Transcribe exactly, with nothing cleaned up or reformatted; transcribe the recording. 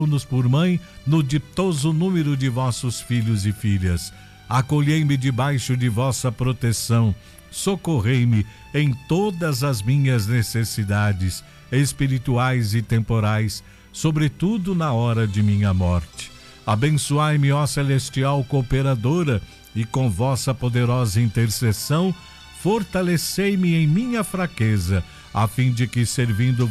nos por mãe no ditoso número de vossos filhos e filhas. Acolhei-me debaixo de vossa proteção, socorrei-me em todas as minhas necessidades, espirituais e temporais, sobretudo na hora de minha morte. Abençoai-me, ó celestial cooperadora, e com vossa poderosa intercessão, fortalecei-me em minha fraqueza, a fim de que, servindo